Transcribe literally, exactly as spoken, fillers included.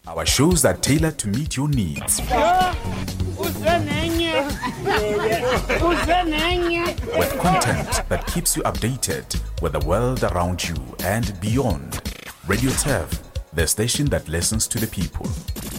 Our shows are tailored to meet your needs. With content that keeps you updated with the world around you and beyond. Radio Turf, the station that listens to the people.